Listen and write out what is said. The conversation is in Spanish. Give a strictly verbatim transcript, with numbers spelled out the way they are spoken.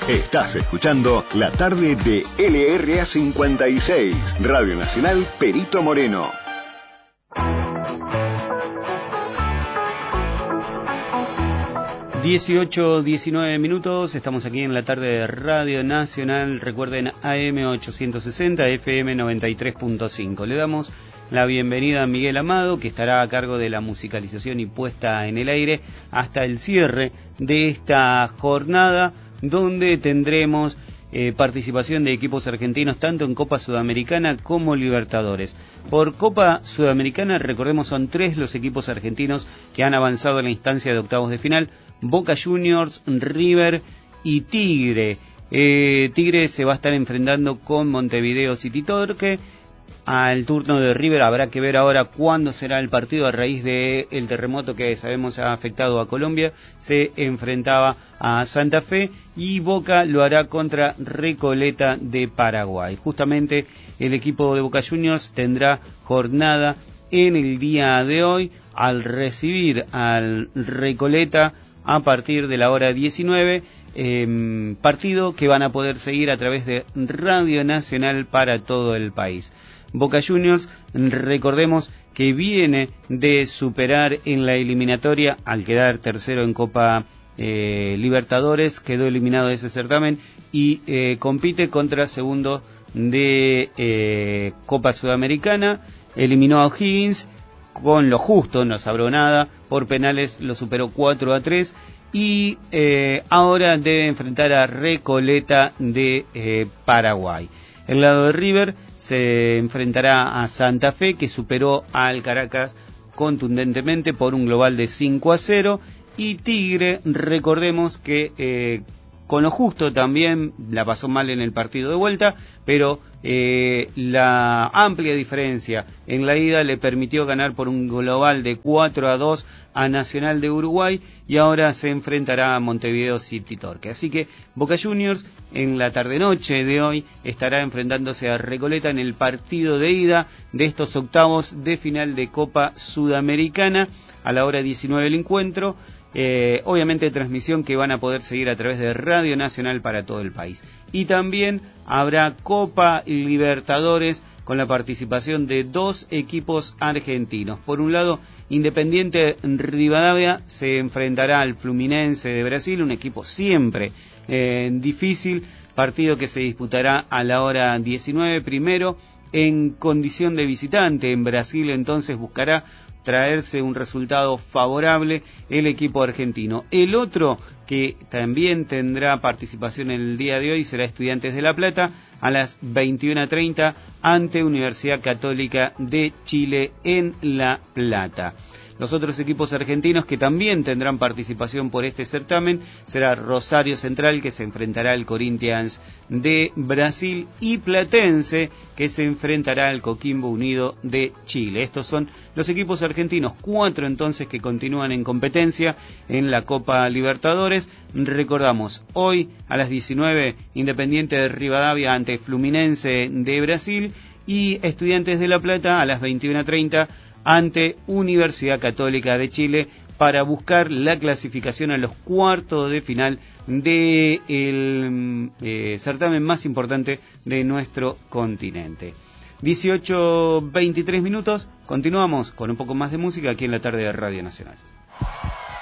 Estás escuchando la tarde de L R A cincuenta y seis, Radio Nacional Perito Moreno. dieciocho, diecinueve minutos, estamos aquí en la tarde de Radio Nacional, recuerden A M ochocientos sesenta, F M noventa y tres punto cinco. Le damos la bienvenida a Miguel Amado, que estará a cargo de la musicalización y puesta en el aire hasta el cierre de esta jornada, donde tendremos eh, participación de equipos argentinos tanto en Copa Sudamericana como Libertadores. Por Copa Sudamericana, recordemos, son tres los equipos argentinos que han avanzado en la instancia de octavos de final: Boca Juniors, River y Tigre. Eh, Tigre se va a estar enfrentando con Montevideo City Torque. Al turno de River habrá que ver ahora cuándo será el partido a raíz del terremoto que sabemos ha afectado a Colombia. Se enfrentaba a Santa Fe y Boca lo hará contra Recoleta de Paraguay. Justamente el equipo de Boca Juniors tendrá jornada en el día de hoy al recibir al Recoleta a partir de la hora diecinueve, eh, partido que van a poder seguir a través de Radio Nacional para todo el país. Boca Juniors, recordemos que viene de superar en la eliminatoria, al quedar tercero en Copa eh, Libertadores, quedó eliminado de ese certamen y eh, compite contra segundo de eh, Copa Sudamericana. Eliminó a O'Higgins con lo justo, no sabró nada, por penales lo superó cuatro a tres y eh, ahora debe enfrentar a Recoleta de eh, Paraguay. El lado de River se enfrentará a Santa Fe, que superó al Caracas contundentemente por un global de cinco a cero, y Tigre, recordemos que eh, con lo justo también la pasó mal en el partido de vuelta, pero eh, la amplia diferencia en la ida le permitió ganar por un global de cuatro a dos a Nacional de Uruguay y ahora se enfrentará a Montevideo City Torque. Así que Boca Juniors en la tarde-noche de hoy estará enfrentándose a Recoleta en el partido de ida de estos octavos de final de Copa Sudamericana. A la hora diecinueve el encuentro. Eh, obviamente transmisión que van a poder seguir a través de Radio Nacional para todo el país. Y también habrá Copa Libertadores con la participación de dos equipos argentinos. Por un lado, Independiente Rivadavia se enfrentará al Fluminense de Brasil, un equipo siempre eh, difícil, partido que se disputará a la hora diecinueve, primero en condición de visitante en Brasil, entonces buscará traerse un resultado favorable el equipo argentino. El otro que también tendrá participación en el día de hoy será Estudiantes de La Plata a las veintiuna treinta ante Universidad Católica de Chile en La Plata. Los otros equipos argentinos que también tendrán participación por este certamen será Rosario Central, que se enfrentará al Corinthians de Brasil, y Platense, que se enfrentará al Coquimbo Unido de Chile. Estos son los equipos argentinos, cuatro entonces que continúan en competencia en la Copa Libertadores. Recordamos, hoy a las diecinueve, Independiente de Rivadavia ante Fluminense de Brasil y Estudiantes de La Plata a las veintiuna treinta ante Universidad Católica de Chile para buscar la clasificación a los cuartos de final del de eh, certamen más importante de nuestro continente. dieciocho veintitrés minutos, continuamos con un poco más de música aquí en la tarde de Radio Nacional.